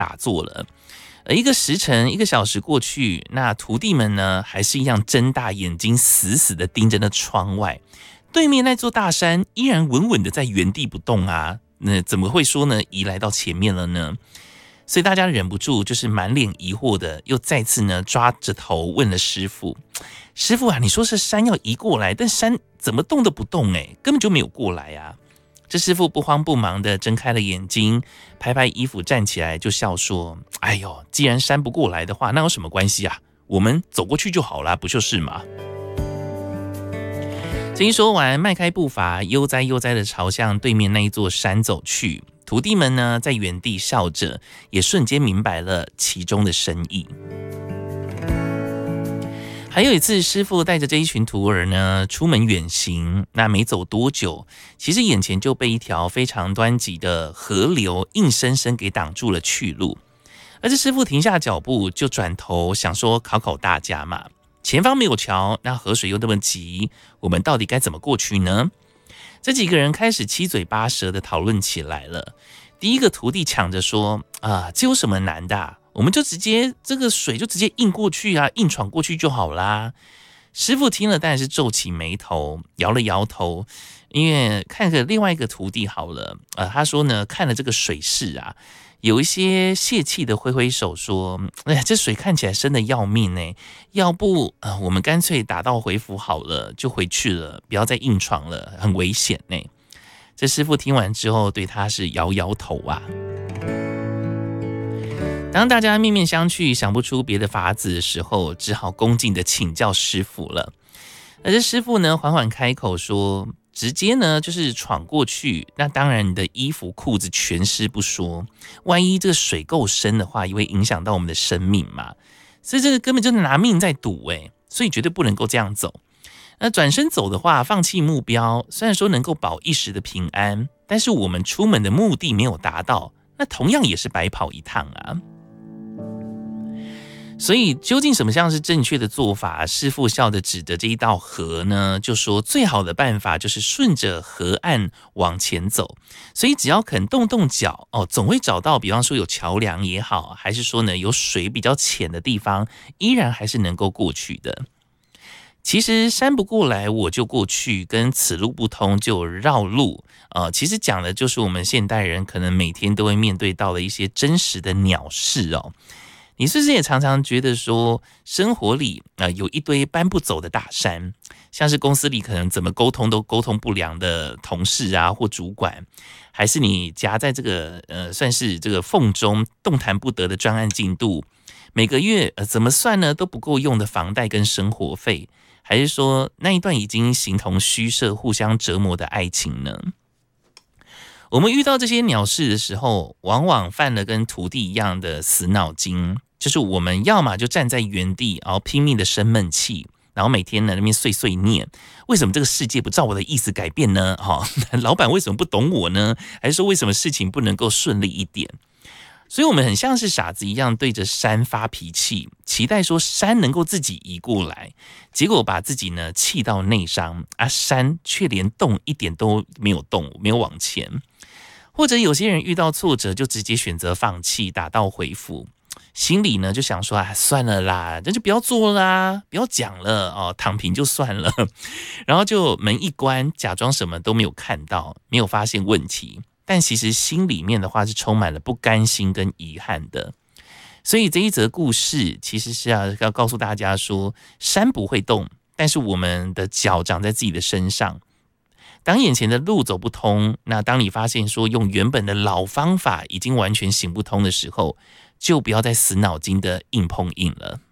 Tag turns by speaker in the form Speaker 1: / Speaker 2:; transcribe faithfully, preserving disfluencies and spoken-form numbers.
Speaker 1: 打坐了。而一个时辰一个小时过去，那徒弟们呢还是一样睁大眼睛死死的盯着那窗外，对面那座大山依然稳稳的在原地不动啊，那怎么会说呢移来到前面了呢？所以大家忍不住就是满脸疑惑的又再次呢抓着头问了师父，师父啊，你说是山要移过来，但山怎么动都不动欸，根本就没有过来啊。这师父不慌不忙的睁开了眼睛，拍拍衣服站起来就笑说，哎呦，既然山不过来的话，那有什么关系啊，我们走过去就好啦，不就是嘛。这一说完，迈开步伐悠哉悠哉的朝向对面那一座山走去。徒弟们呢在原地笑着，也瞬间明白了其中的深意。还有一次，师父带着这一群徒儿呢出门远行，那没走多久，其实眼前就被一条非常湍急的河流硬生生给挡住了去路。而这师父停下脚步，就转头想说考考大家嘛，前方没有桥，那河水又那么急，我们到底该怎么过去呢？这几个人开始七嘴八舌的讨论起来了。第一个徒弟抢着说啊，这有什么难的啊，我们就直接这个水就直接硬过去啊，硬闯过去就好啦。师父听了当然是皱起眉头，摇了摇头，因为看着另外一个徒弟好了，呃，他说呢，看了这个水势啊，有一些泄气的挥挥手说，哎呀，这水看起来深的要命呢，要不呃，我们干脆打道回府好了，就回去了，不要再硬闯了，很危险呢。这师父听完之后，对他是摇摇头啊。当大家面面相觑，想不出别的法子的时候，只好恭敬的请教师父了。而这师父呢，缓缓开口说，直接呢就是闯过去，那当然你的衣服裤子全湿不说，万一这个水够深的话，也会影响到我们的生命嘛。所以这个根本就是拿命在赌欸，所以绝对不能够这样走。那转身走的话，放弃目标，虽然说能够保一时的平安，但是我们出门的目的没有达到，那同样也是白跑一趟啊。所以究竟什么像是正确的做法？师父笑着指着这一道河呢，就说最好的办法就是顺着河岸往前走。所以只要肯动动脚哦，总会找到，比方说有桥梁也好，还是说呢有水比较浅的地方，依然还是能够过去的。其实山不过来我就过去，跟此路不通就绕路，呃，其实讲的就是我们现代人可能每天都会面对到的一些真实的鸟事哦。你是不是也常常觉得说，生活里、呃、有一堆搬不走的大山，像是公司里可能怎么沟通都沟通不良的同事啊或主管，还是你夹在这个呃算是这个缝中动弹不得的专案进度，每个月、呃、怎么算呢都不够用的房贷跟生活费，还是说那一段已经形同虚设互相折磨的爱情呢？我们遇到这些鸟事的时候，往往犯了跟徒弟一样的死脑筋，就是我们要么就站在原地，然后拼命的生闷气，然后每天在那边碎碎念，为什么这个世界不照我的意思改变呢？哦、老板为什么不懂我呢？还是说为什么事情不能够顺利一点？所以我们很像是傻子一样对着山发脾气，期待说山能够自己移过来，结果把自己呢气到内伤啊，山却连动一点都没有动，没有往前。或者有些人遇到挫折就直接选择放弃，打道回府，心里呢就想说啊，算了啦，那就不要做啦，不要讲了哦，躺平就算了，然后就门一关，假装什么都没有看到，没有发现问题，但其实心里面的话是充满了不甘心跟遗憾的。所以这一则故事其实是要要告诉大家说，山不会动，但是我们的脚长在自己的身上。当眼前的路走不通，那当你发现说用原本的老方法已经完全行不通的时候，就不要再死脑筋的硬碰硬了。